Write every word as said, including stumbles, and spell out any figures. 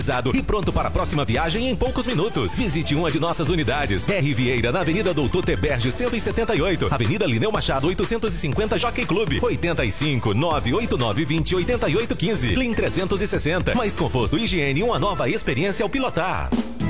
E pronto para a próxima viagem em poucos minutos. Visite uma de nossas unidades. R Vieira, na Avenida Doutor Teberge, cento e setenta e oito. Avenida Lineu Machado, oitocentos e cinquenta, Jockey Clube. oitenta e cinco, nove oito nove, vinte, oitenta e oito, quinze. Clean trezentos e sessenta. Mais conforto, higiene e uma nova experiência ao pilotar.